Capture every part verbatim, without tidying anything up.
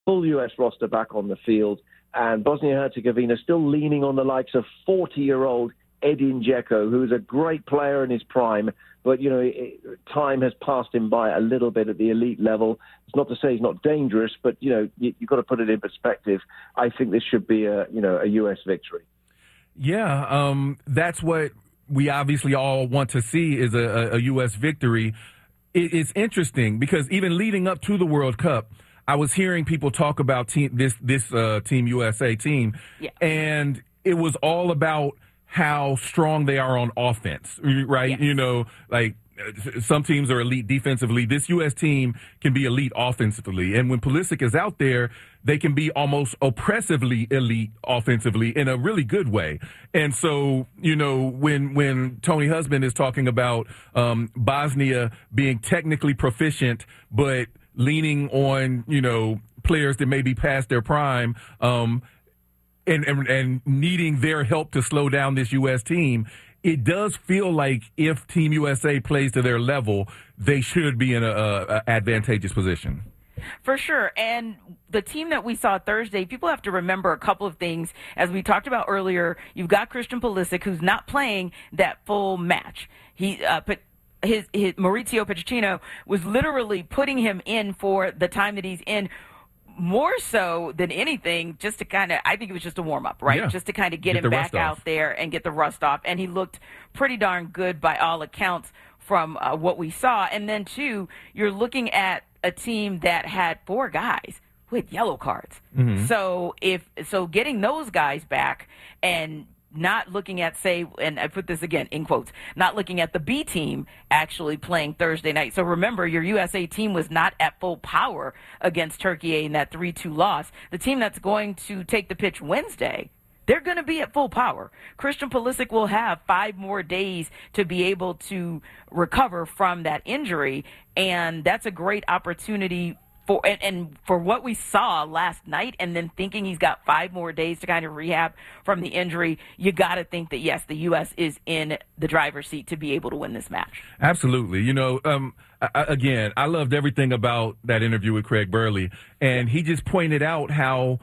full U S roster back on the field, and Bosnia-Herzegovina still leaning on the likes of forty-year-old Edin Dzeko, who's a great player in his prime, but, you know, it, time has passed him by a little bit at the elite level. It's not to say he's not dangerous, but, you know, you, you've got to put it in perspective. I think this should be a, you know, a U S victory. Yeah, um, that's what we obviously all want to see is a, a U S victory. It, it's interesting because even leading up to the World Cup, I was hearing people talk about team, this this uh, Team U S A team, yeah. and it was all about how strong they are on offense, right? Yes. You know, like some teams are elite defensively. This U S team can be elite offensively. And when Pulisic is out there, they can be almost oppressively elite offensively in a really good way. And so, you know, when when Tony Husband is talking about um, Bosnia being technically proficient, but leaning on, you know, players that may be past their prime, um, And, and and needing their help to slow down this U S team, it does feel like if Team U S A plays to their level, they should be in a, a advantageous position. For sure. And the team that we saw Thursday, people have to remember a couple of things. As we talked about earlier, you've got Christian Pulisic, who's not playing that full match. He uh, put his, his Maurizio Pochettino was literally putting him in for the time that he's in, more so than anything, just to kind of, I think it was just a warm-up, right? Yeah. Just to kind of get, get him back out there and get the rust off. And he looked pretty darn good by all accounts from uh, what we saw. And then, too, you're looking at a team that had four guys with yellow cards. Mm-hmm. So if so getting those guys back and not looking at, say, and I put this again in quotes, not looking at the B team actually playing Thursday night. So remember, your U S A team was not at full power against Turkey in that three two loss. The team that's going to take the pitch Wednesday, they're going to be at full power. Christian Pulisic will have five more days to be able to recover from that injury, and that's a great opportunity For, and, and for what we saw last night, and then thinking he's got five more days to kind of rehab from the injury, you got to think that, yes, the U S is in the driver's seat to be able to win this match. Absolutely. You know, um, I, again, I loved everything about that interview with Craig Burley, and he just pointed out how,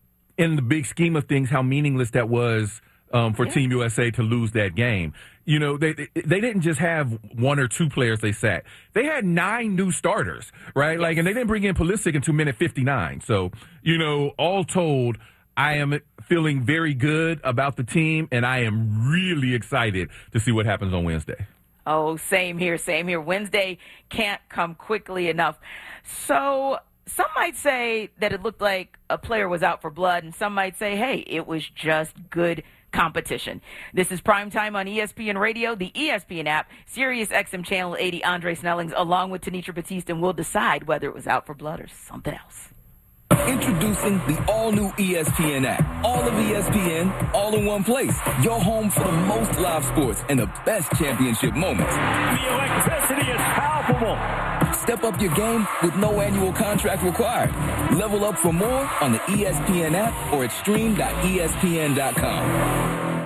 in the big scheme of things, how meaningless that was um, for yeah. Team U S A to lose that game. You know, they they didn't just have one or two players they sat. They had nine new starters, right? Yes. Like, and they didn't bring in Pulisic until minute fifty-nine. So, you know, all told, I am feeling very good about the team, and I am really excited to see what happens on Wednesday. Oh, same here, same here. Wednesday can't come quickly enough. So some might say that it looked like a player was out for blood, and some might say, hey, it was just good competition. This is Primetime on E S P N Radio, the E S P N app, Sirius X M Channel eighty. Andre Snellings, along with Tanitra Batiste, and we'll decide whether it was out for blood or something else. Introducing the all-new E S P N app. All of E S P N, all in one place. Your home for the most live sports and the best championship moments. The electricity is palpable. Step up your game with no annual contract required. Level up for more on the E S P N app or at stream dot E S P N dot com.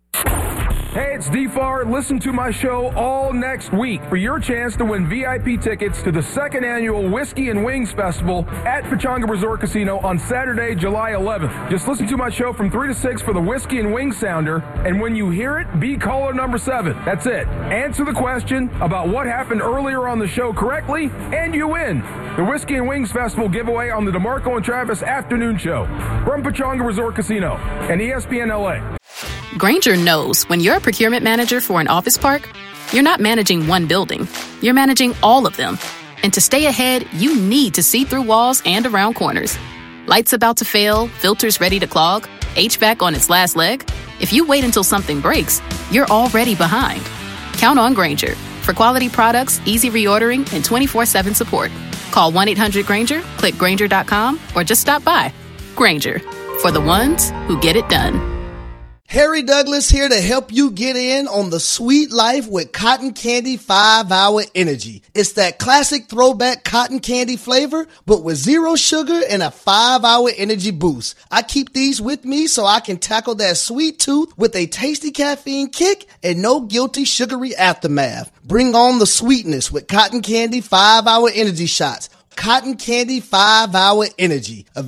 Hey, it's D F A R. Listen to my show all next week for your chance to win V I P tickets to the second annual Whiskey and Wings Festival at Pechanga Resort Casino on Saturday, July eleventh. Just listen to my show from three to six for the Whiskey and Wings Sounder, and when you hear it, be caller number seven. That's it. Answer the question about what happened earlier on the show correctly, and you win the Whiskey and Wings Festival giveaway on the DeMarco and Travis Afternoon Show from Pechanga Resort Casino and E S P N L A. Grainger knows when you're a procurement manager for an office park, you're not managing one building, you're managing all of them. And to stay ahead, you need to see through walls and around corners. Lights about to fail, filters ready to clog, H V A C on its last leg. If you wait until something breaks, you're already behind. Count on Grainger for quality products, easy reordering, and twenty-four seven support. Call one eight hundred Grainger, click Grainger dot com, or just stop by. Grainger, for the ones who get it done. Harry Douglas here to help you get in on the sweet life with Cotton Candy five hour Energy. It's that classic throwback cotton candy flavor, but with zero sugar and a five hour energy boost. I keep these with me so I can tackle that sweet tooth with a tasty caffeine kick and no guilty sugary aftermath. Bring on the sweetness with Cotton Candy five hour Energy shots. Cotton Candy five hour Energy.